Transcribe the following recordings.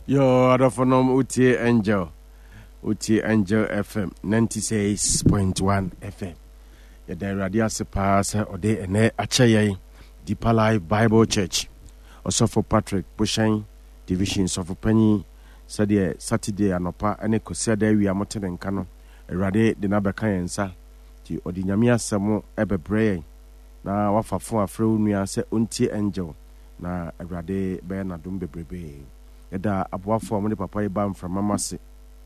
Yo, Adofonom Utie Angel FM 96.1 FM. Yada radio sepas ode ene achaye Deeper Life Bible Church. Also for Patrick Bushan Division of Penny Saturday anopa ene kosiada wi amote nka no. Erade de na beka yensa ti odinyame asemo ebebre na wafafo afre onua se ontie Angel na erade be na dum bebrebe. Yada aboafo mo de papa ye ba mfra mama se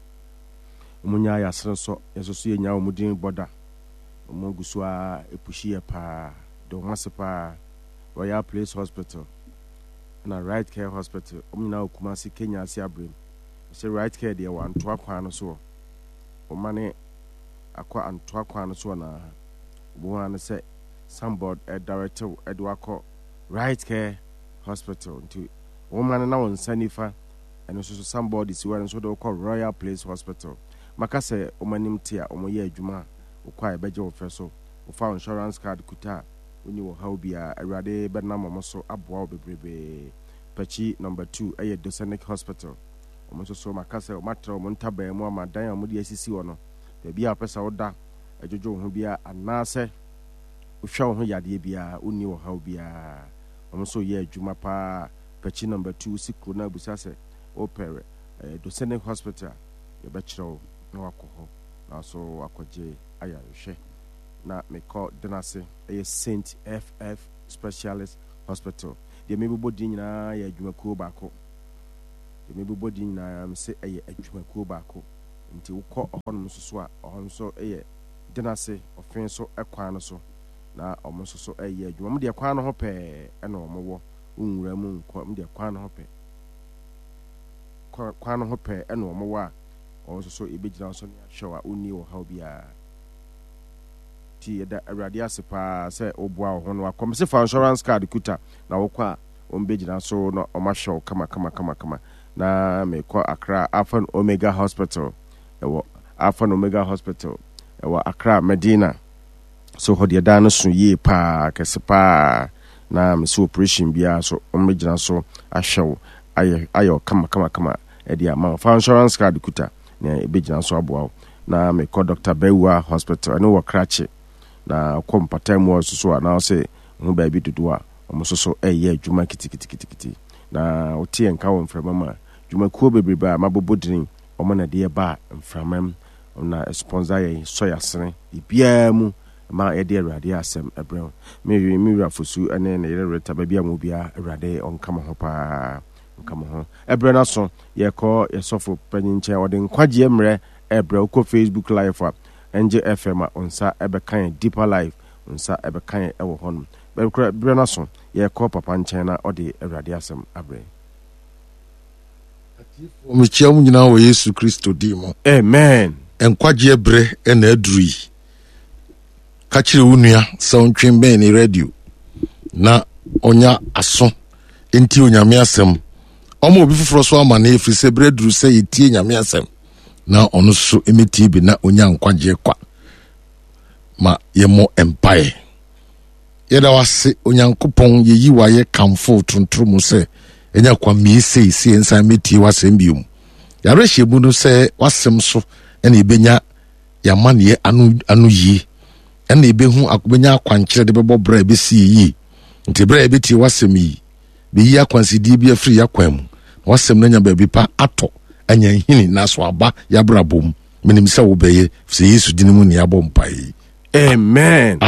omunya ya sere so yesoso yenya omudin boda omuguso a epushi ye pa do masepa Royal Place Hospital na Right Care Hospital omuna Kumasi Kenya asi abrem se Right Care de wa nto akwa no so omane akwa anto akwa no so na obuwa ne se Sambod director Edwako Right Care Hospital nti woman na won sanifa and so somebody si wan so do call Royal Place Hospital makase omanim tia omoye adwuma okwa ebeje wo feso wo fa insurance card kuta oni wo how bia awrade be na momo so aboa bebrebe pachi number 2 eye Dosenic Hospital omo so makase o matra o ntaban mu amadan amudi asisi wo no be bia pesa wo da ajojo ho bia anase ohwa ho yade bia oni wo how bia omo so ye adwuma pa pachi number 2 sikro na busase opere Dosenic Hospital ye be chiro na wakoho na so akoje ayarehwe na me call denase Saint FF Specialist Hospital de mebobodi nyina ya adwumakuo baako de mebobodi nyina am se adwumakuo baako nti wokọ ohonum soso a ohon so denase ofen so ekwan no so na omo soso adwuma mo de kwan no ho pe na omo wo unwura mu nkọ mo de kwan no ho pe kwan no ho pe na omo wo a omo so ebegyina so ne ahwewa onni wo ha bia ti da awrade asepa se oboa ho no akom se fa insurance card kuta na wokwa ombegyina so no omahwew kama na me kwa Accra Alpha Omega Hospital ewo Alpha Omega Hospital ewo Accra Medina so hodi da no so ye pa kesepa na me so operation bia so ombegyina so ahwew ayo kama edia ma fa insurance card kuta na ebegyina so aboa na me kwa Dr. Bewa Hospital ene wo Krachi na kompata mu so na say hu ba bi dudu a omo so eye adwuma kitikiti na otie nka wo mframa ma dwuma kuo bebrebe a mabobodin omo na de ba mframam na sponsor ye soya sene bibia mu ma ye de awrade asem ebrem me rafosu ene na ye reta ba bia mu bia awrade onkama ho pa nkama ho ebre na so ye ko ye sofo panyinche ode nkwaje emre ebre ko Facebook live a NJ FM onsa ebekan Deeper Life onsa ebekan ewo honum bebre na so ye ko papa nchen na ode awrade asem abre omichia mu nyina wo Yesu Kristo di mo amen enkwaje ebre na aduri ka kire wunua soundtwen ben ni radio na onya aso enti onyame asem omo obi foforo so ama na efri se breduru se yetie nyame asem na ono so emeti bi na onya nkwaje kwa ma yemo empire yeda wase onyankopon yeyi waye kamfo tunturumu se enya kwa miese ensa meti wasem bium yare hyebu no se wasem so ena ebenya yamane anu yi ena ebehu akobenya akwankyere de bebo bra ebesi yi nti bra ebeti wasem yi be yi akwansidi bi afri yakwan mu wasem na nya ba bi pa ato anya hini na so aba yabrabom menim se wo beye se Yesu dinimu ni abom pai amen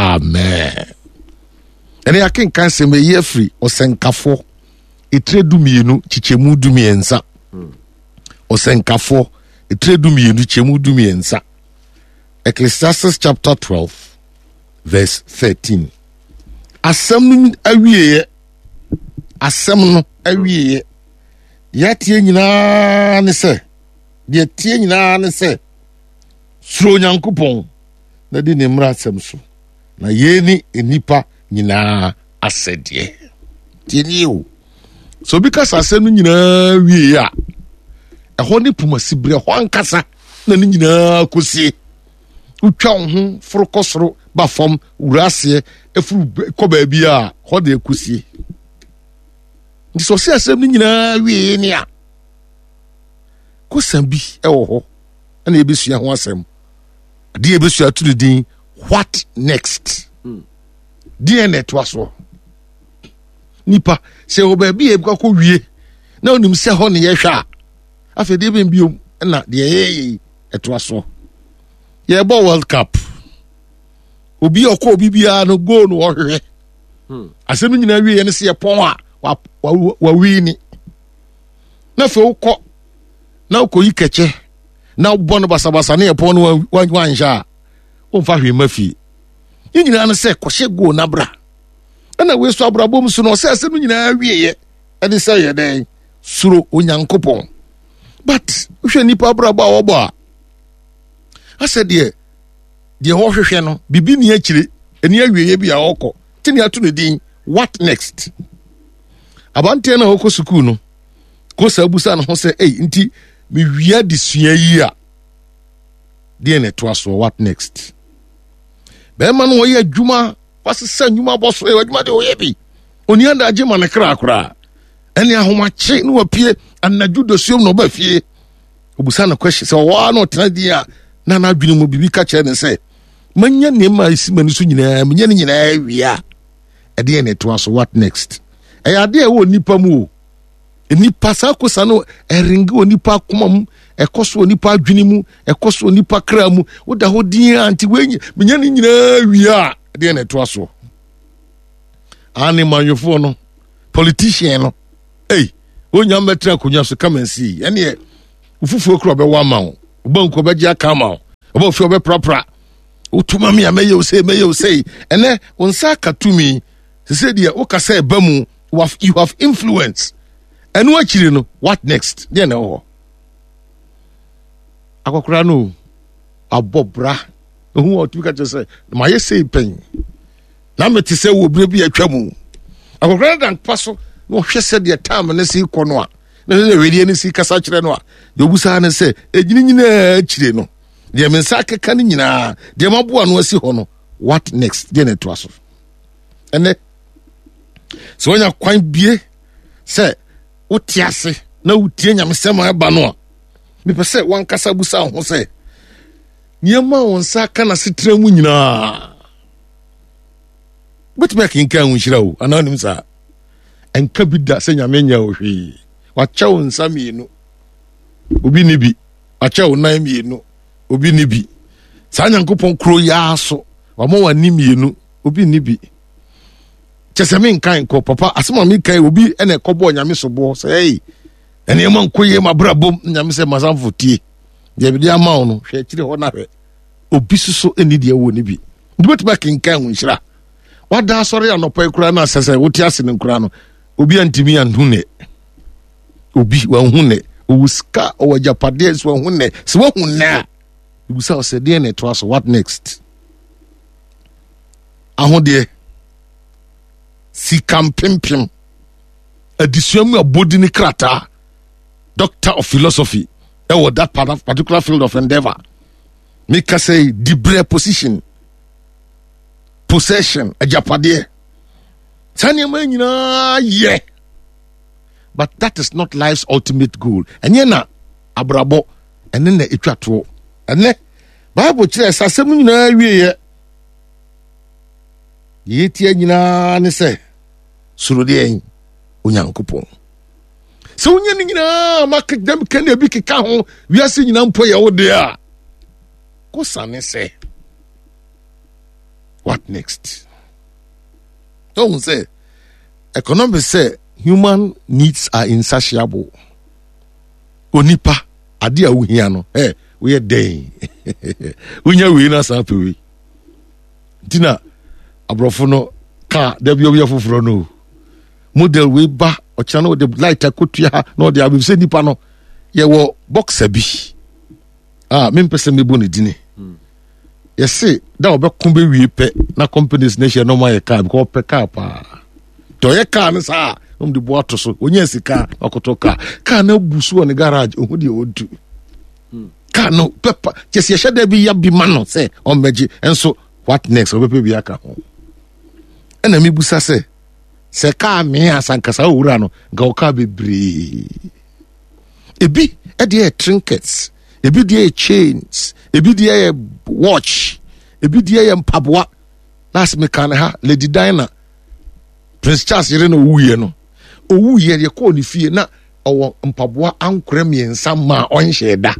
ene yakin kan se me yi afri osenkafo etredumienu chichemu dumiensa osenkafo etredumienu chichemu dumiensa Ecclesiastes chapter 12 verse 13 asem no awiye yatie nyina ne se de tie nyina ne se suro nyankopon na di ne mra asem so na yeni enipa nyina asede tieniu so because asem nyina wiye a ɛhɔ ne pumasibre hɔ ankasa na ne nyina kosie utwa ho forokosoro ba fam wurase efuru kɔ baabi a hɔ de kosie nti so se asem nyina wiye ne a kosan bi ɛwɔ hɔ ɛna ebesua ho asɛm adeɛ ebesua to din what next DNA to aso nipa sɛ wo ba bi ebukɔ wie na onim sɛ hɔ ne yɛhwɛ a afɛ de bi biom na de yɛyɛ ɛto aso yɛbɔ world cup obi ɔkɔ obi bia no goal no ɔhwehwɛ asɛm nyina wie ne sɛ yɛpɔn a wa wi ni na fɛ wokɔ na wokɔ yi kɛkyɛ na wobɔ no basabasa ne yɛpɔn no wanhyɛ a womfa hwee ma fie yi nyinaa no sɛ kɔhyɛ goal na bra ɛna wei so abrabom so no ɔsɛ asɛm nyinaa wieɛ ɛde sɛ yɛ dɛn suro onyankopɔn but wohwɛ nipa abrabɔ a wɔbɔ a asɛ deɛ wɔhwehwɛ no bibi ni akyire ɛni awieɛ bi a ɔkɔ te ne ato ne din what next abanteɛ na ɔkɔ sukuu no kosa abusa no ho sɛ nti mewia de sua yi a deɛ ne to aso what next bɛrima no wɔyɛ adwuma wasesa nnwuma bɔ so adwuma de wɔyɛ bi oni adagye ma ne kra koraa ɛne ahomakye ne wapie anadwo dosuom na ɔba fie obusa no question sɛ ɔwɔ na ɔtena din a na n'adwene mu bibi ka kyerɛ ne sɛ manya nneɛma a ɛsi m'ani so nyinaa menya ne nyinaa awia ɛdeɛ ne to aso what next ɛyɛ adeɛ ɛwɔ nipa mu o nipa saa kosa no ɛrenge wɔ nipa akoma mu ɛkɔ so wɔ nipa adwene mu ɛkɔ so wɔ nipa kra mu woda hɔ din a nti menya ne nyinaa awia a ɛdeɛ ne to aso ane manyofoɔ no politician no onya mɛtena akonnwa so come and see ɛneɛ ufufuo kura bɛwɔ ama wo ɔbanku ɔbɛgye aka ama wo ɔbɛfie ɔbɛprapra wotuma me a mɛyɛ wo sei ɛnɛ wo nsa aka tumi sɛ deɛ woka sɛ ɛba mu you have influence ɛno akyiri no what next deɛ na ɛwɔ hɔ akɔkora no abɔ bra ɛhu a ɔtumi ka kyerɛ sɛ mayɛ sei pɛn na mete sɛ wɔ berɛ bi atwa mu akɔkora no dankpa so na ɔhwɛ sɛ deɛ time ne si kɔ no a na sɛ wedeɛ ne si kasa kyerɛ no a deɛ ɔbusaa ne sɛ ɛgyini nyinaa akyire no deɛ me nsa akeka no nyinaa deɛ maboa no asi hɔ no what next deɛ ne toa so ɛnɛ sɛ wonya kwan bie sɛ wote ase na wotie nyamesɛm a ɛba no a mepɛ sɛ wankasa busa wo ho sɛ nneɛma wo nsa aka na setena mu nyinaa wobɛtumi akenka wo nhyira wo anaa wonim saa ɛnka bi da sɛ nyame nya wo hwee wakyɛ wo nsa mmienu obi ne bi wakyɛ wo nan mmienu obi ne bi saa nyankopɔn kuro yaa so wama w'ani mmienu obi ne bi kyɛ sɛ menkan kɔ papa asɛm a menkan obi ɛna ɛkɔbɔɔ nyame soboɔ sɛ ɛnneɛma nkɔ yie ma brabom nyame sɛ masamfo tie deɛ mede ama wo no hwɛ akyire hɔ na hwɛ obi soso ɛni deɛ wɔ ne bi nti bɛtumi akenkan wo nhyira wada asɔre anɔpa yi koraa no asɛ sɛ wote ase no koraa no obi antimi anhu ne obi wanhu ne ɔwɔ sika ɔwɔ agyapadeɛ sɛ wanhu ne sɛ wahu ne a ɛbusa wo sɛ deɛ ne ɛtoa so what next ahodeɛ sika mpempem adesua mu abɔdi ne krataa doctor of philosophy ɛwɔ that particular field of endeavor meka sɛ dibrɛ position possession agyapadeɛ saa nneɛma nyinaa yɛ but that is not life's ultimate goal ɛnyɛ na abrabɔ ɛne na ɛtwa toɔ ɛnɛ bible kyerɛ sɛ asɛm nyinaa wieɛ yɛtia nyinaa ne sɛ soro deɛ onyankopɔn sɛ wonya no nyinaa makadam ka ne bi keka ho wiase nyinaa mpo yɛ wo deɛ a kosane sɛ what next don't say economics say human needs are insatiable onipa ade a wohia no we den wonya we na sa pewe tina abrofo no ka da bi obi afoforo no model we ba o channel the light akotua no de abise nipa no ye wo boxer bi me mpese me bo ne dini yɛse da wɔbɛko bɛwie pɛ na companies ne hyɛ nɔma yɛ kaa because ɔpɛ kaa paa tɛ ɔyɛ kaa no saa ɔmde bo ato so ɔnya sika ɔkɔtɔ kaa no abu so wɔ ne garage ɔhu deɛ ɔdu kaa no pɛpa kyɛ sɛ yɛhyɛ da bi ya bi ma no sɛ ɔmmɛgye ɛnso what next ɔbɛpɛ bi aka ho ɛna mebusa sɛ kaa mee asankasa wowura no nka wo kaa bebree ebi ɛdeɛ trinkets, ebi deɛ chains, ebi deɛ watch, ebi deɛ mpaboa. Last me kan ha Lady Diana Prince Charles yere no wuye no. Owuye de ko ni fie na owo mpaboa ankore miensa ma onhye da.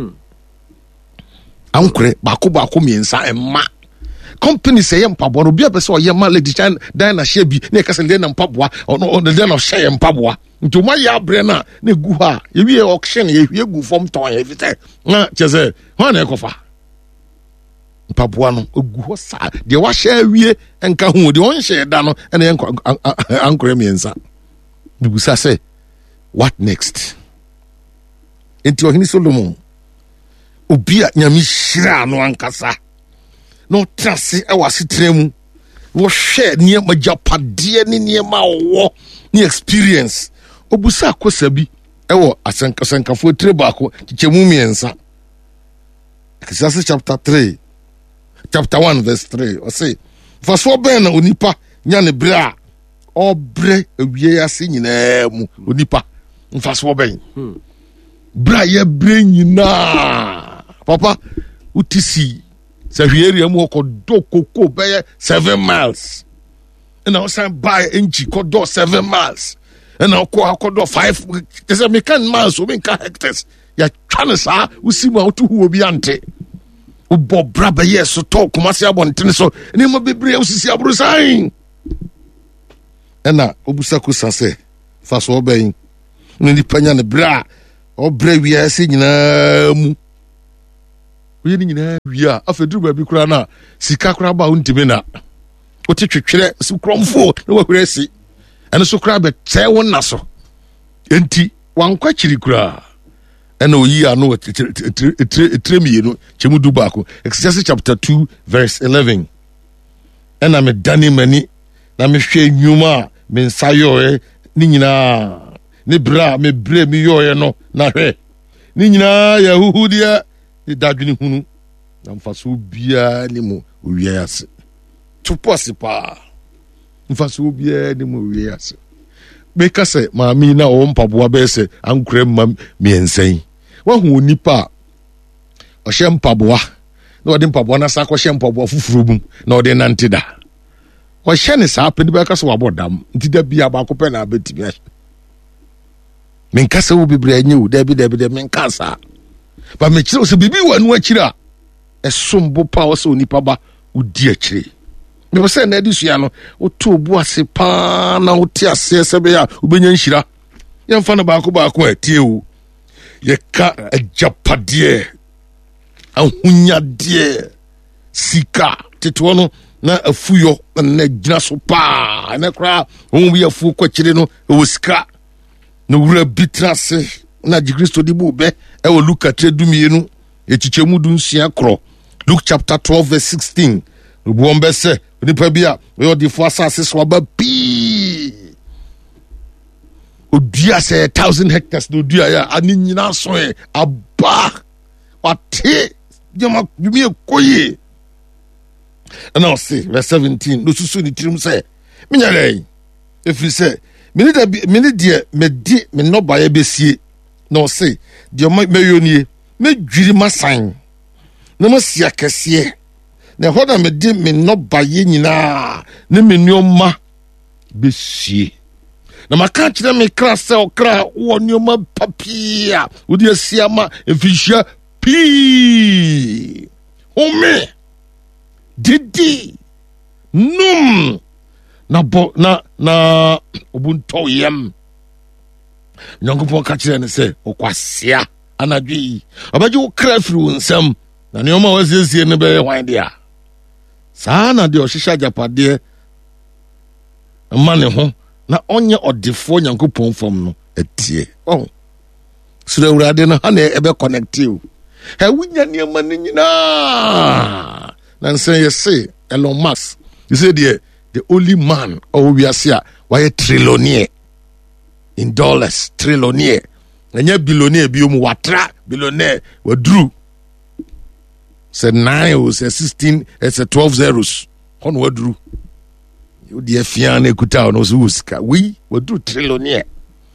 Ankore baako miensa emma. Company say mpaboa no bia pese oye ma Lady Diana hye bi na kase le na mpaboa ono de na hye mpaboa. Nti ma ya bre na gu ha ye wie auction ye hwie gu fom ton ye fite na chese ho na ekofa mpaboa no gu ho sa de wa hye awie enka hu de on hye da no ene ankore miensa. Bibusa say what next? Enti ohini Solomon obi a nyame hyira no ankasa no trase e wasetremu wo hwe niema japade ne niema wo ni experience obusa akosa bi ewo asenkafo tire baako kichemu miensa. Ecclesiastes chapter 1 verse 3 o say for so ben na onipa nya ne bre a obre awie ase nyina mu onipa mfa so ben bra ye bre nyina papa utisi sa hwieria mu okodo koko be 7 miles and I say buy enchi kodo 7 miles and I kodo 5 there's a mekan miles so mekan hectares ya twane sa usima otu hu obi ante ubo braba yeso to kumase abonten so ni mo bebre usisi abrusan ena obusa kusa se fa so oben ni panya ne bra obra wi ase nyina mu oye ni nyina wi a afeduru ba bi kura na sika kura ba untime na oti twetwere su kromfo na wahura si ene so kura be tse wona so enti wankwa chiri kura ena oyi anu etremi no chemu du baako. Ecclesiastes chapter 2 verse 11 ena me dani mani na me hwe nyuma me nsayo ni nyina ne bra me bre mi yoye no na hwe ni nyina ya huhudia ni dadwini hunu na mfaso bia ni mu owie ase tuposi pa mfaso bia ni mu owie ase beka se maami na o mpaboa be se ankure mam miensan wahu onipa o hye mpaboa na ode mpaboa na sa ko hye mpaboa fufuru bum na ode nantida o hye ne sa pedi beka se wabodam ntida bia ba ko pe na abetimi a menkasa wo bebre anyu dabi menkasa ba me kire so bibi wanu akira esombo pa wo so onipa ba udi akire me bo se na adisua no wo to obu ase pa na wo ti ase sebe ya obenya nhira ye mfa na baako atie o ye ka ajapade ahunyade sika teto no na afuyo na gina so pa na kra wo bi afu kwakire no wo sika no wura bitrase na Kristo di bube e wo Luka 3:2 echichemu du nsia kro Luke chapter 12 verse 16 obuombe se onipa bia we di fo asase so aba bi odia se 1000 hectares no dua ya ani nyina so e aba wate jama bimi ekoye and I say verse 17 no susu ni tirim se minyale efri se mini die medi me no baye besie no say die meyonie me dwiri masan na masia kese na hoda medi me no baye nyina ne me nyoma besie na maka kire me kra se okra wo nyoma papia odi asia ma efihia pi ome didi num na obunto yem nyankopon ka kire ne se okwasia anadwi abaje wo kra firi wonsam na neoma wazezie ne be hwan dia saa na de ohihya japade mane ho na onye odefo nyankopon fom no etie sura urade no ha na ebe connect you ha wunya niema ne nyina na nse yese Elon Musk you say the only man we are here why trillionaire in dollars trillionaire anya billionaire bi omu watra billionaire wadru say 9 or say 16 it's a 12 zeros on wadru you the fian ekuta no so uska we wadru trillionaire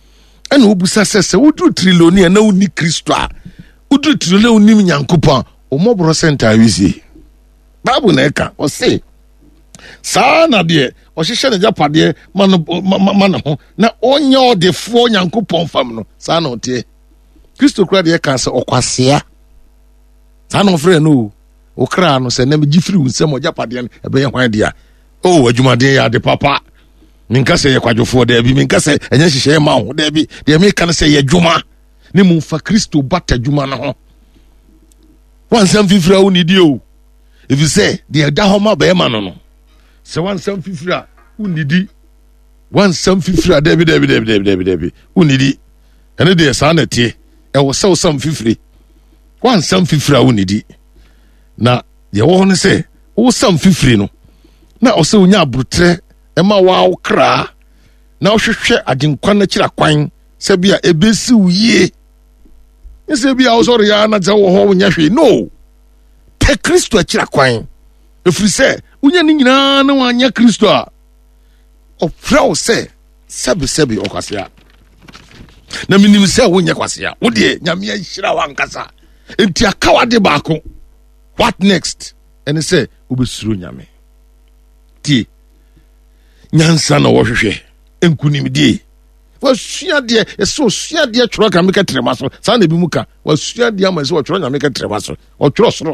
ɛna wobusa sɛ woduru trilonia na woni Kristo a woduru trilonia wonim Nyankopɔn ɔmɔborɔ sɛnta awisi Bible na ɛka ɔse saa na deɛ ɔhyehyɛ ne gyapadeɛ ma ne ho na ɔnyɛ ɔdefoɔ Nyankopɔn fam no saa na ɔteɛ Kristo kura deɛ ɛka sɛ ɔkwasea saa na ɔfrɛ no ɔkra no sɛ na megye firi wo nsɛm ɔgyapadeɛ no ɛbɛyɛ hwan deɛ adwumaden yɛ ade papa menka sɛ yɛ kwadwofoɔ daabi menka sɛ ɛnyɛ hyehyɛ ma ho daabi deɛ meka no sɛ yɛ adwuma ne mu mfa Kristo bata adwuma no ho wansɛm fifiri a wonidi o ɛfiri sɛ deɛ ɛda hɔ ma bɛɛma no sɛ wansɛm fifiri a wonidi wansɛm fifiri a daabi wonidi ɛne deɛ saa na tie ɛwɔ sɛ wosɛm fifiri wansɛm fifiri a wonidi na deɛ wɔ hɔ no sɛ wosɛm fifiri no na ɔsɛ wonya aburutrɛ ɛma waawo kraa na wohwehwɛ agyenkwa no akyira kwan sɛ bia ɛbɛsi wo yie ne sɛ bia wosɔre yɛa na sɛ wɔ hɔ wonyɛ hwee no pɛ Kristo akyira kwan ɛfiri sɛ wonya ne nyinaa na woanyɛ Kristo a ɔfrɛ wo sɛ sɛbesɛbe ɔkwasea na menim sɛ wonyɛ kwasea wodeɛ Nyame ahyira wo ankasa enti aka wade baako what next ɛne sɛ wobɛsuro Nyame tie nyansa na wɔhwehwɛ nkunimdie wasua deɛ ɛsɛ osua deɛ twerɛ ka meka trɛma so saa na ebi mu ka wasua deɛ ama ɛsɛ wɔtwerɛ Nyame ka trɛma so ɔtwerɛ soro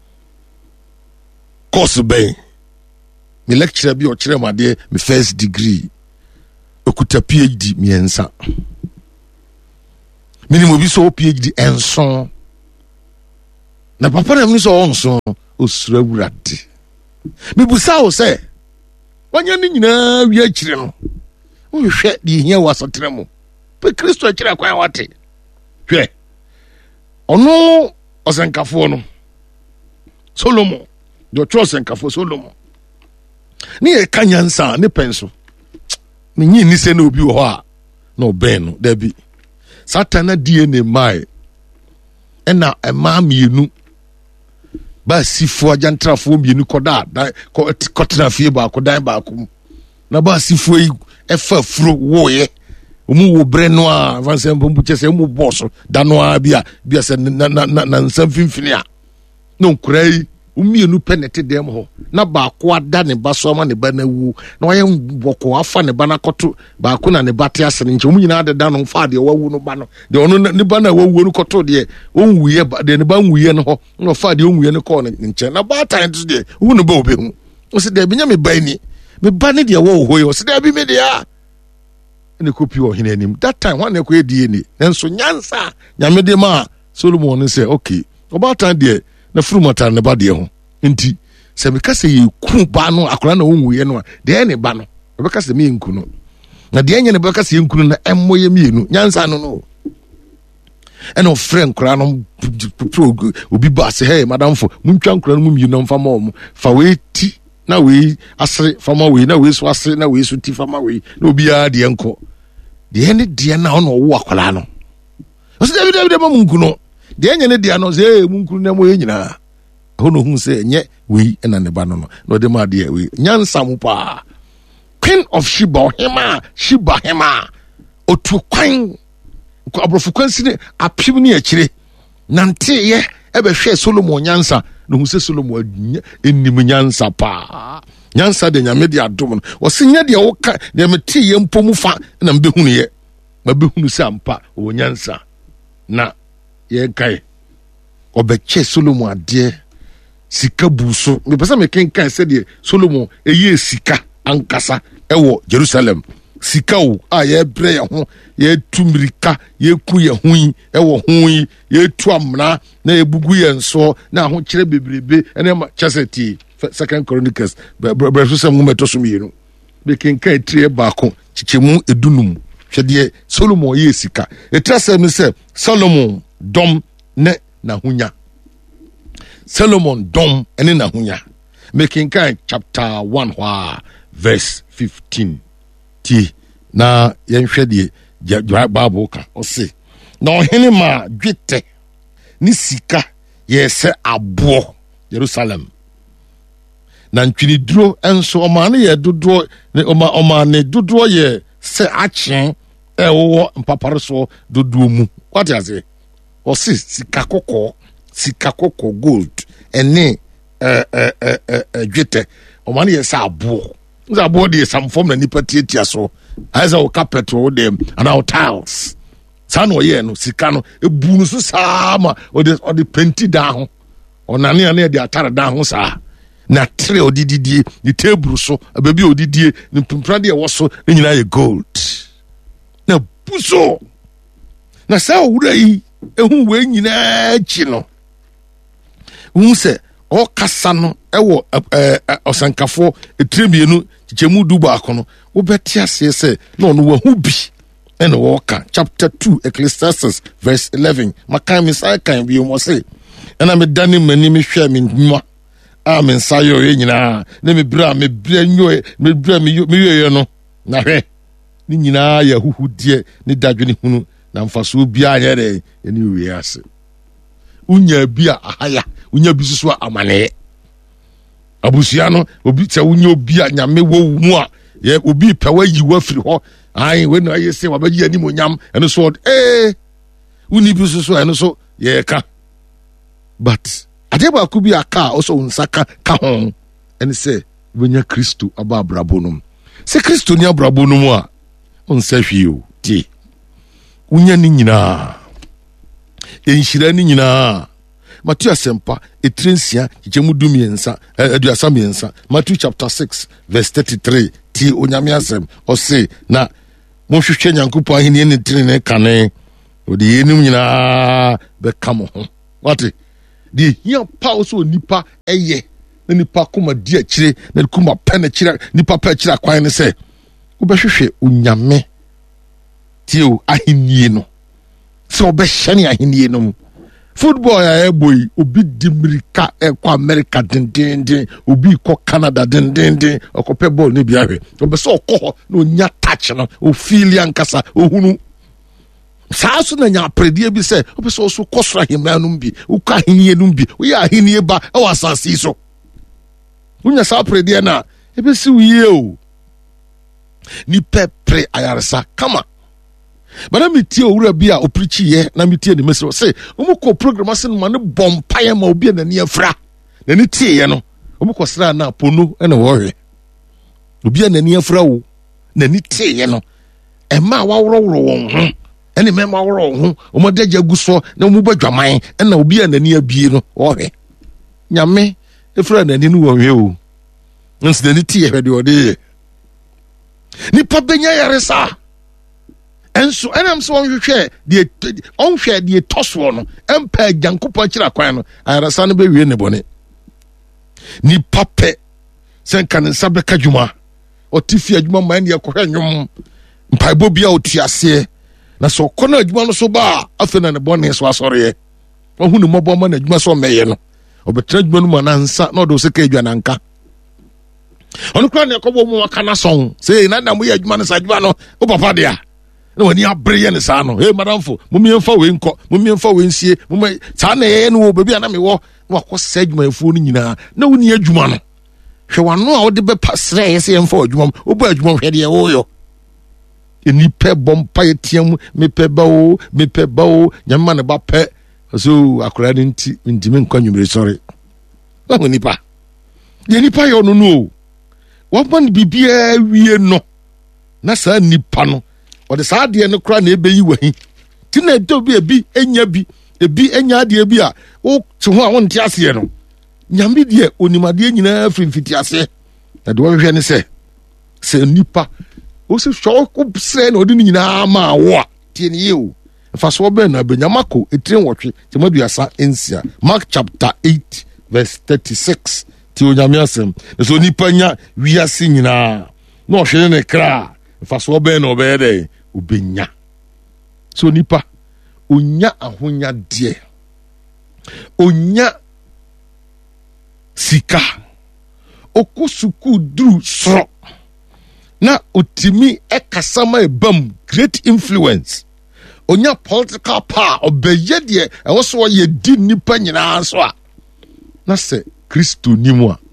course bɛn me lecturer bi ɔkyerɛ ma deɛ me first degree okuta PhD miɛnsa minimum bi so PhD enson na papa na mi so onso osura wurade mebusa wo sɛ wanya ne nyinaa wi akyire no wohwɛ de hia wasotere mu pe Kristo akyire kwan wate hwɛ ɔno ɔsɛnkafo no Solomon de ɔtwerɛ ɔsɛnkafo Solomon ne yɛ ka nyansa ne pɛn so menyi ni sɛ na obi wɔ hɔ a na ɔbɛn no dabi Satan na DNA mai ɛna ɛma mienu ba sifo ajantrafo mienu kɔda kɔtena fie baako dan baako na ba sifo yi ɛfa furo woyɛ omu wo bre no a vanse mbombu kyese omu bosso da no a bia sɛ na nsam finfini a no nkurai umienu penete dem ho na baako ada ne ba so ama ne ba na wu na wayɛ bɔkɔ afa ne ba na kɔto baako na ne ba te ase ne nkyɛ mu nyina ada no fa de wawu no ba no de ono ne ba na wawu no kɔto de onwuye ba de ne ba nwuye no ho na fa de onwuye no kɔ ne nkyɛ na ba tan to de wu no ba obehu o se de bi nya me ba ni me ba ne de wo ho yi o se de bi me de a ne kopi o hene anim that time one ekɔ edie ni nso nyansa nyame de ma Solomon ne sɛ okay oba tan de na frumata ne ba de ho nti sɛ meka sɛ yɛku ba no akora na ɔnwuiɛ no a deɛ ne ba no ɛbɛka sɛ meyɛnku no na deɛ nyɛ ne bɛka sɛ yɛnku no na ɛmmɔ yɛ mienu nyansa no no ɛna ɔfrɛ nkora no obi ba sɛ hɛ madamfo montwa nkora no mu mmienu na mfa ma ɔ mo fa wei ti na wei asere fama wei na wei so asere na wei so ti fama wei na obiara deɛ nkɔ deɛ ne deɛ na ɔna ɔwo akwaraa no ɔsɛ dabi ma munku no deɛ nyɛ ne deɛ no sɛ munku no na mmɔ yɛ nyinaa hono hu sɛ nyɛ wei ɛna ne ba no no na ɔde ma adeɛ wei nyansa mu paa Queen of Sheba hema otu kwan aborɔfo kwan si ne apem ne akyire nanteyɛ ɛbɛhwɛ Solomon nyansa na hu sɛ Solomon anim nyansa paa nyansa de nyame de adom no ɔse nyɛ deɛ woka deɛ mete yɛ mpo mu fa na mbɛhunu yɛ mabɛhunu sɛ ampa ɔwɔ nyansa na yɛnkae ɔbɛkyɛ Solomon adeɛ sika buso me pesa me kenkan sɛ deɛ Solomon ɛyɛ sika ankasa ɛwɔ Jerusalem sika o a yɛbrɛ yɛ ho yɛtu mirika yɛku yɛ ho yi ɛwɔ ho yi yɛtu amena na yɛbugu yɛ nso na ho kyerɛ bebrebe ɛne ma kyɛsɛ Second Chronicles brɛso sɛ nwoma ɛtɔ so mmienu me kenkan tire baako kyekyɛmu edunum hwɛ deɛ Solomon yɛ sika ɛtra sɛ me sɛ Solomon dɔm ne nahonya Solomon dom ene na hunya making kind chapter 1 verse 15 ti na yenhwe de Bible ka o se na ohene ma dwete ni sika ye se abo Jerusalem na ntwini duro enso o ma ne ye dodo ne o ma ne dodo ye se achen ɛwɔ mpapare so dodoɔ mu what you say ɔsi sika kɔkɔɔ gold ɛne dwetɛ ɔma no yɛ sɛ aboɔ sɛ aboɔ de yɛ samfam na nipa tietia so ayɛ sɛ wo carpet wɔ dem anaa wo tiles saa na ɔyɛɛ no sika no ebu no so saa ma ɔde penti daa ho ɔnane ane yɛde atare daa ho saa na tere ɔde didie ne table so baabi a ɔde die ne mpimpira deɛ ɛwɔ so ne nyinaa yɛ gold na bu so na saa owura yi ehu wei nyinaa akyi no hu sɛ ɔkasa no ɛwɔ ɔsankafoɔ etire mmienu kyekyɛmu du baako no wobɛte aseɛ sɛ na ɔno wahu bi ɛna wɔka chapter 2 Ecclesiastes verse 11 makan me sa kan bi mo se ɛna me dane mani me hwɛ me nnwa a me nsa yɛ nyinaa na me bra me yɛ no na hwɛ ne nyinaa yɛ huhudie ne dadwene hunu na mfaso bia nyɛ dɛ ɛne wie ase unya bi a ahaya unya bi so a amane abusua no obi sɛ unya obi a nyame wo mu a yɛ obi pɛwa yi wa firi hɔ ai we na yɛ sɛ wabaji ani mo nyam ɛno so uni bi so ɛno so yɛ ka but ade ba ku bi aka also unsaka ka ho ɛne sɛ wonya Kristo aba abrabo no sɛ Kristo ni abrabo no mu a onsa hwie o ti unya ni nyinaa enhyira ni nyinaa Matthew asempa etrensia kyemu dumiensa aduasa miensa Matthew chapter 6 verse 33 ti onyame asem ɔse na mohwehwɛ Nyankopɔn ahene ne trene kane odi yenum nyinaa bɛka mo ho wate de hia pa so nipa ɛyɛ na nipa koma di akyire na kuma pɛ na kyira nipa pɛ kyira kwan ne sɛ wobɛhwehwɛ onyame tio ahenie no sɛ wobɛhyɛ ne ahenie no football ya boy obi dimirika ekwa America dendenden obi ko Canada dendenden okope ball ne biahwe obeso okọ na onya touch no o feel yankasa ohunu saa so na nya predie bi se obeso so kosra himranum bi ukọ ahenie num bi o ya ahenie ba e wasase so unya saa predie na ebesi wiye o ni pepre ayaresa kama bana metie owura bi a oprichi ye na metie ne mesro say omukọ program ase no ma ne bompaye ma obi na ne afra na ne tie ye no omukọ sra na pono na wohwe obi na ne afra wo na ne tie ye no e ma wawrowro won ho ene me ma wawro ho omodagya guso na omubadwaman na obi na ne abie no wohwe nyame efra na ne no wohwe o nsi na ne tie hwe de ode ni pa benya yaresa enso enam so onhwehwe de toso no empa Nyankopɔn kyira kwan no ayarasa no bewie ne bone ni pape senka ne nsa bɛka dwuma otifi adwuma man ne yɛkɔhwɛ nwom mpaebɔ bia otuase na so kɔna adwuma no so ba afa na ne bone so asɔre ohu ne mɔbɔ ma na adwuma so mɛyɛ no obɛtra adwuma no ma na nsa na ɔdo se ka adwa nanka ɔno kra ne kɔbɔ mu aka na sɔn sɛ na mo yɛ adwuma no sa adwuma no o papa dia na wani abreye ne saa no madamfo mummiemfa we nkɔ mummiemfa we nsie mumma saa na yɛ no baabi ana me wɔ na wakɔ sɛ adwumayɛfoɔ no nyinaa na woni adwuma no hwɛ wano a wode bɛpa srɛ yɛ sɛ yɛmfa adwuma m wobɔ adwuma hwɛ deɛ woyɔ nipa bɔ mpa yɛ tiam mepɛ ba o nyama ne ba pɛ so akora no nti ntimi nkɔ nwumere sɔre na ho nipa deɛ nipa yɛ ɔno no o wɔma no biribiaa wie no na saa nipa no ɔde saa adeɛ no kora na ɛbɛyi wahi ti na ɛdɔ bi ebi enya adeɛ bi a wo te ho a wo nte aseɛ no nyame deɛ onimadeɛ nyinaa firi mfiti aseɛ na de wɔhwehwɛ ne sɛ nipa wo se hwɛ wo srɛ na ɔde ne nyinaa ma wo a tie ne yie o mfa so wɔbɛn na benyamako etire nwɔtwe te maduasa ensia Mark chapter 8 verse 36 ti onyame asɛm so nipa nya wiase nyinaa na ɔhwɛ ne kra mfa so wɔbɛn na ɔbɛyɛ dɛ obenya so nipa onya ahonya de onya sika okusuku duru soro na otimi ekasama ebam great influence onya political power obeye de ɛwɔ so yɛ di nipa nyinaa so a na sɛ Kristo nimu a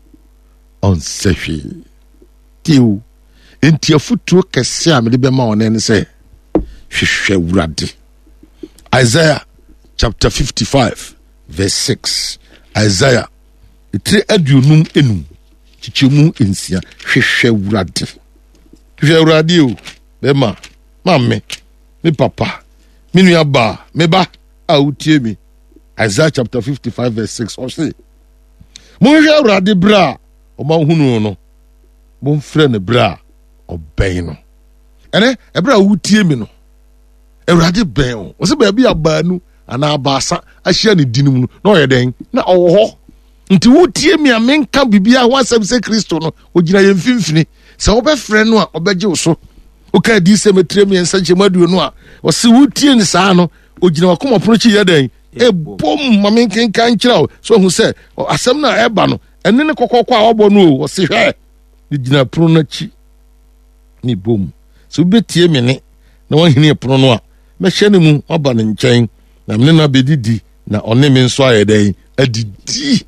onsehwe tiu enti afutuo kɛse a mede bɛma wɔn ne sɛ hwehwɛ Awurade. Isaiah chapter 55 verse 6. Isaiah etire aduonum enum chichemu ensia hwehwɛ Awurade. Hwehwɛ Awurade o bema mamme me papa me nua ba me ba a utie mi. Isaiah chapter 55 verse 6 or say mo hwehwɛ Awurade bra o ma hunu no mo mfrɛ ne bra obɛn no ene ebra utie mi no Awurade bɛn o se ba bi abanu ana abasa ahyia ne dinum no na oyɛ den na ɔwɔ hɔ nti wotie mi amenka bibia ho asɛm sɛ Kristo no ogyina yɛn mfimfini sɛ wobɛfrɛ no a ɔbɛgye wo so woka di sɛ metre mi ensa kyemadu no a ɔse wotie ne saa no ogyina wakoma pono chi yɛ den ebom mamenkenka nkyerɛ wo so hu sɛ asɛm na ɛba no ɛne ne kɔkɔkɔ a ɔbɔ no o ɔse hwɛ ne gyina pono no akyi ne bom so wobetie me ne na wɔhene pono no a mɛhyɛ ne mu aba ne nkyɛn na mene na bedidi na ɔne me nso ayɛ dɛn adidi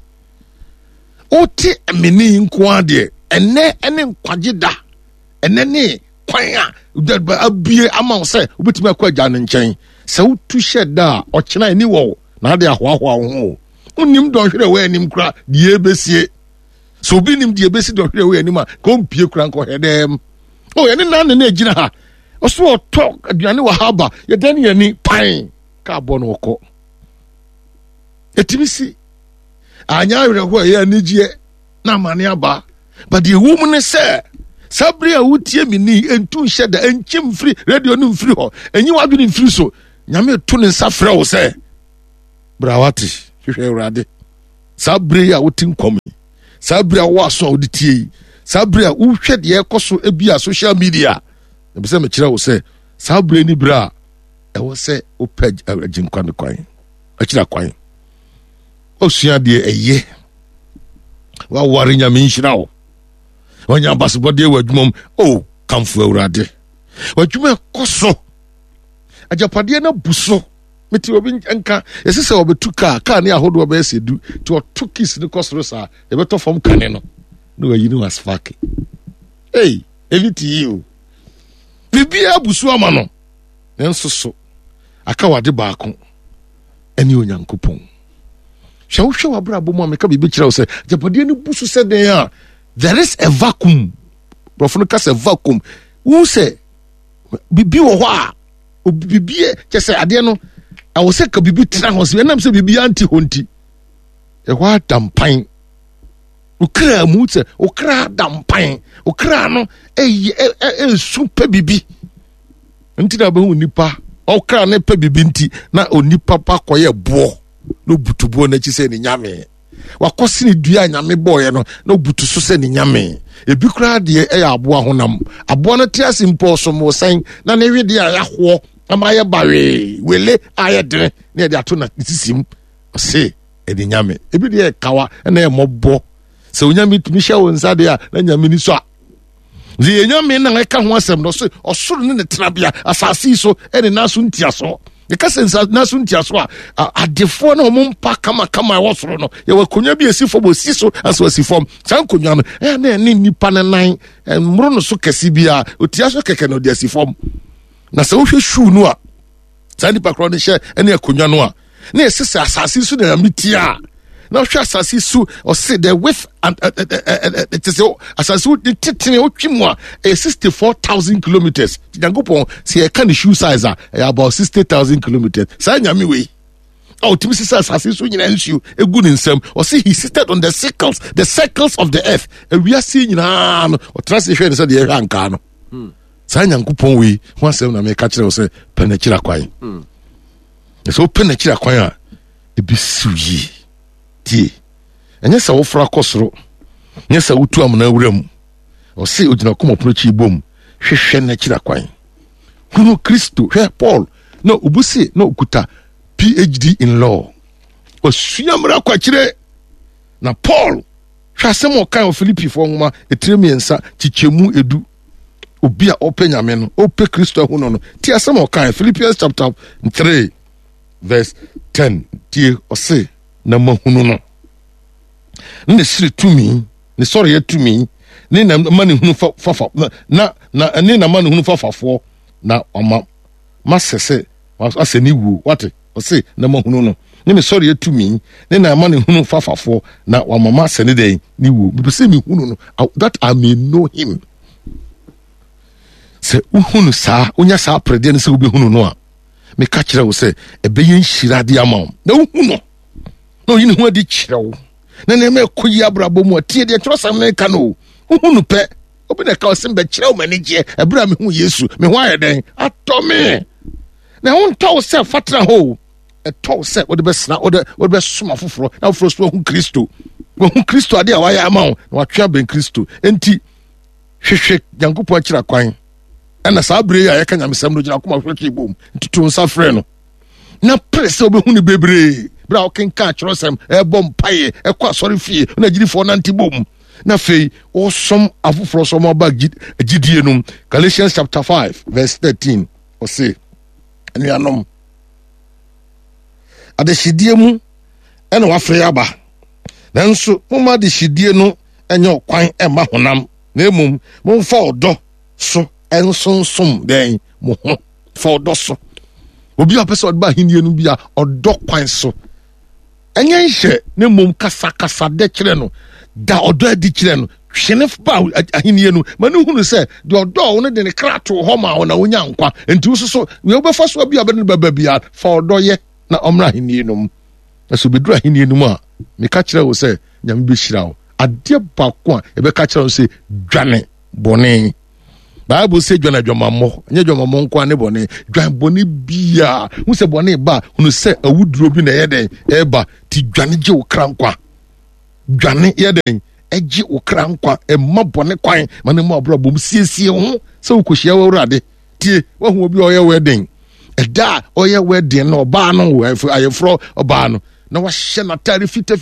ote ameni nko ade ɛnɛ ɛne nkwagye da ɛnɛ ne kwan a abie ama wo sɛ wobɛtumi akɔ agya ne nkyɛn sɛ wotu hyɛ da a ɔkyena ani wɔ na ade ahoahoa wo ho wonim dɔnhwerɛ wɔ anim kora deɛ ɛbɛsie sɛ obi nim deɛ ɛbɛsi dɔnhwerɛ wɔ anim a ka ɔmpie kora nkɔhɛ dɛm ɛne na ne agyina ha ɔso ɔtɔ aduane wɔ ha ba yɛda ne yɛni pan ka abɔ no wɔkɔ ɛtumi si anya awerɛhoɔ a ɛyɛ anigyeɛ na amane aba but deɛ ɛwɔ mu ne sɛ saa bere a wotie me ni ɛntu nhyɛ da ɛnkyi mfiri radio no mfiri hɔ ɛnyi wadwene mfiri so nyame to ne nsa frɛ wo sɛ bra wate hwehwɛ Awurade saa bere a wote nkɔm saa bere a wowɔ aso a wode tie saa bere a wohwɛ deɛ ɛkɔ so ebia social media ɛbɛ sɛ mekyerɛ wo sɛ saa bere ni bere a ɛwɔ sɛ wopɛ agyenkwa ne kwan akyira kwan osua deɛ ɛyɛ waware nyame nhyira wo wanya basebɔdeɛ wɔ adwuma mu o kamfo Awurade wadwuma ɛkɔ so agyapadeɛ no bu so mete obi nka yɛsɛ sɛ wɔbɛtu kaa ne ahodoɔ bɛyɛ sɛ du nti ɔto kis ne kɔ soro saa yɛbɛtɔ fam kane no na wayi ne wasfake ɛbi te yi o biribiaa bu so ama no nanso so aka wade baako ɛne Onyankopɔn hwɛ wohwɛ w'abrabɔ mu a meka biribi kyerɛ wo sɛ agyapadeɛ no bu so sɛ den a there is a vacuum brɔfo no ka sɛ vacuum wo sɛ bibi wɔ hɔ a bibie kyɛ sɛ adeɛ no ɛwɔ sɛ ka bibi tena hɔ sɛ ɛnam sɛ bibi anti hɔ nti ɛhɔ ada mpan wokra mu sɛ wokra ada mpan wokra no ɛsu pɛ bibi nti na bɛhu nipa ɔkra ne pɛ bibi nti na onipa pa kɔyɛ boɔ no butubuo na chi sɛ ne nyame wakɔse ne dua a nyame bɔɔyɛ no na obutu so sɛ ne nyame ebi koraa deɛ ɛyɛ aboa honam aboa no te ase mpo so mo sɛn na ne hwe deɛ a yɛahoɔ ama yɛ bawe wele ayɛ dene na yɛde ato na sisim ɔse ɛde nyame ebi deɛ kawa ɛna yɛ mmɔbɔ sɛ onyame tumi hyɛ wo nsa deɛ a na nyame ni so a deɛ nyame na ɛka ho asɛm no so ɔsoro ne ne tenabea asase yi so ɛne naso ntiaso yɛka sɛ naso ntiaso a adefoɔ na ɔmo mpa kamakama ɛwɔ soro no yɛwɔ akonnwa bi esi fam osi so aso asi fam saa nkonnwa no ɛyɛ na ɛne nipa ne nan mmoro no so kɛse bi a otia so kɛkɛ na ɔde asi fam na sɛ wohwɛ shoe no a saa nipa korɔ no hyɛ ɛne akonnwa no a na yɛsɛ sɛ asase so na nyame tie a na wohwɛ asase so ɔse the width ɛte sɛ asase wo tetene wotwe mu a ɛyɛ 64,000 kilometers nyankopɔn sɛ yɛka ne shoe size a ɛyɛ about 60,000 kilometers saa nyame wei a wotumi sisa asase so nyina nsuo ɛgu ne nsɛm ɔse he seated on the circles of the earth awiase nyinaa no ɔtena se hwɛ ne sɛ deɛ ɛhwɛ ankaa no saa nyankopɔn wei ho asɛm na meka kyerɛ wo sɛ pɛ n'akyira kwan sɛ wopɛ n'akyira kwan a ɛbɛsiw yie tie ɛnyɛ sɛ wofra kɔ soro nyɛ sɛ wotu amana wura mu ɔse ogyina kɔmɔpono kyi bom hwehwɛ n'akyira kwan hunu Kristo hwɛ Paul na obusi na okuta PhD in law osua mmara kwakyire na Paul hwɛ asɛm ɔkan wɔ Filipifoɔ nwoma etire mmiɛnsa kyikyɛmu edu obi a ɔpɛ nyame no ɔpɛ Kristo ahu no tie asɛm ɔkan Philippians chapter 3 verse 10 tie ɔse na mahunu no ne siri tumi ne sɔre yɛ tumi ne na ma ne hunu fafa na ne na ma ne hunu fafafoɔ na ɔma masese ase ni wu wate ose na mahunu no ne me sorry etumi ne na ma ne hunu fafafo na wa mama se ne den ni wu be se me hunu no that I may know him se uhunu sa onya sa prede ne se obi hunu no a me ka kire wo se ebe yen shirade ama na uhunu no yin hu adi kire wo na ne me koyi abrabo mu atie de tro sam ne ka no uhunu pe obi na ka osim be kire wo manije ebra me hu Yesu me ho ayeden atome na won taw se fatra ho taw se wo de be sna wo de be soma foforo na foforo so hu Kristo ade a wa ya ama wo na wa twa ben Kristo enti hwehwe Yankopɔn akira kwan ana saa bre ya yɛka nyamesɛm no gyina koma hwehwe bom ntutu nsa frɛ no na press obehu ni bebre bra o kenka kyerosɛm ɛbɔ mpaye ɛkɔ asɔre fie na gyirifo nante bom na fei o som afoforo som aba gidie no Galatians chapter 5 verse 13 o say anuanom adehidie mu ɛna wafrɛ aba nanso moma de hidie no ɛnyɛ kwan ɛma honam na emom momfa ɔdɔ so ensonsom den mo ho fa ɔdɔ so obi a pese ɔdɔ ba hinie no bia ɔdɔ kwan so enye nhye ne mom kasa de kire no da ɔdɔ adi kire no hwene ba ahinie no ma ne hunu se de ɔdɔ wo ne de ne krato ho ma wo na wonya nkwa enti wo so we obefa so bia be ne baba bia fa ɔdɔ ye na ɔmra ahinie no so bedru ahinie no mu a me ka kire wo se nyame be hyira wo ade ba ko a ebe ka kire wo se dwane bone Bible say dwana dwamammo nye dwamammo nko ane bone dwan bone bia hu se bone ba hu se awuduro bi na yeden eba ti dwane je okra nkwa dwane yeden eji okra nkwa emma bone kwan mane mu abro bom siesie ho se ukohia wurade tie wo hu obi oye wedding eda oye wedding no ba no ayefro oba no na wahye na tare fita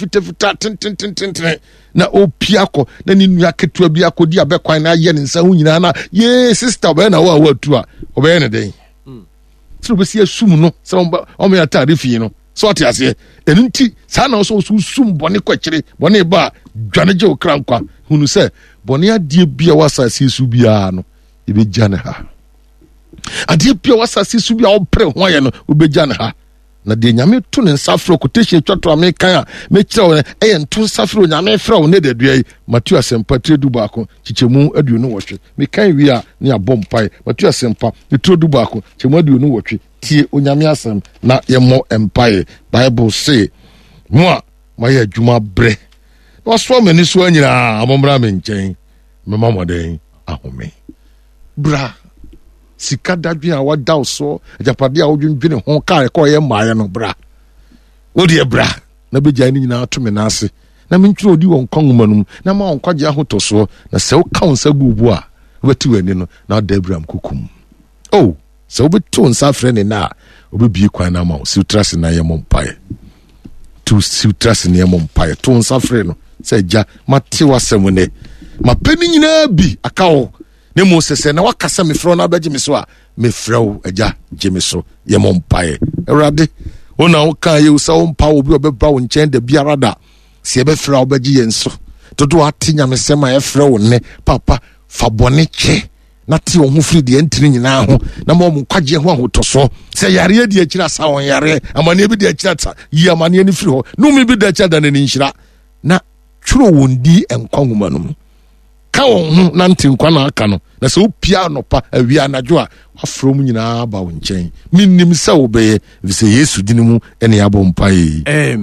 tin na opiako na ni nua ketua bi akodi abekwan na ye ne nsa hu nyina na ye sister be na wa watu a obe ne den so be si asum no se o me atare fi no so ate ase enunti sa na so sum bone kwakire bone ba dwane je okra nkwa hunu se bone adie bia wasase su bia no ebe jane ha adie bia wasase su bia opre ho ye no obeja ne ha na de nyame to ne nsafro quotation twato amekan a me kire e nto nsafro nyame fra wo ne de dua yi Matthew asempa tredu baako chichemu aduonu wotwe me kan wi a ne abom pai Matthew asempa tredu baako chichemu aduonu wotwe tie onyame asem na ye mo empire Bible say mo ya adwuma bre no so mani so anyira amomra me nchen me mamoden ahome bra sika dadwe a wada so ajapade a wodwendwene ho ka ko ye maaye no bra wodi bra na begya ni nyina to me na ase na mentwiro odi won kongumanum na ma won kwaje ahoto so na se wo ka wonsa gubu a wobeti wani no na da Abraham kukum oh se wobeti wonsa frɛ ne na obebie kwan na ma si utrase na ye mompae tu si utrase na ye mompae to wonsa frɛ no se ja mate wasɛm ne ma pani nyina bi akawo ne mo sese na wakasa me frɛ na bagye me so a me frɛ wo agya gye me so ye mompae awurade ona wo ka ye usa wo mpa wo bi obebra wo nkyɛn da biara da se ebe frɛ wo bagye yen so todo ate nyamesɛm a ye frɛ wo ne papa fa bone kye na te wo ho firi de ntiri nyina ho na mo kwagye ho ahotoso se yare de akira sa won yare amane bi de akira ta yi amane ni firi ho no mi bi de akira da ne nhyira na twuro wondi enkwahoma no ka won na nte nkwa na aka no na se opia nopa awia anadwo a afro mu nyina ba wo nkyɛn minnim sɛ wo bɛyɛ se Yesu dinimu ene yabo mpae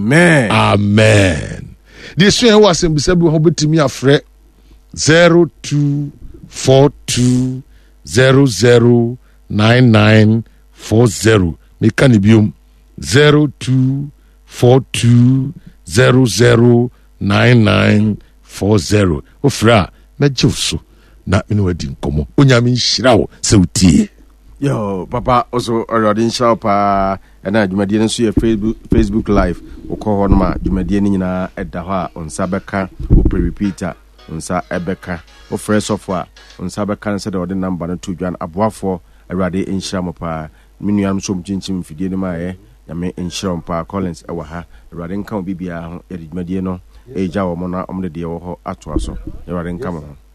amen de so en wasem bisa bi ho betimi afrɛ 0242009940 me kan biom 0242009940 ofra mejuso na inu adi nkomo onyame nhyira wo se utie yo papa also already nhyira pa na dwumadie no so ye Facebook live ukọ ho no ma dwumadie ni nyina eda ho a onsa beka o repeater onsa ebeka o fresh of a onsa beka nse de ode number no to dwan aboafo already nhyira mo pa menuam so mchinchim fidie no ma ye nyame nhyira mo pa Collins ewa ha already nka obibia ho dwumadie no eja wo mo na omde de wo ho ato aso already nka mo